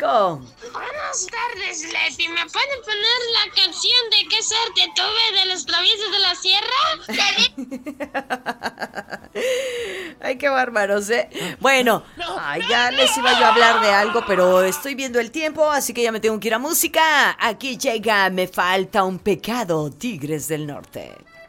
Francisco. Buenas tardes, Leti. ¿Me pueden poner la canción de qué suerte tuve de los traviesos de la sierra? Ay, qué bárbaros, ¿eh? Bueno, ya les iba yo a hablar de algo, pero estoy viendo el tiempo, así que ya me tengo que ir a música. Aquí llega Me Falta un Pecado, Tigres del Norte.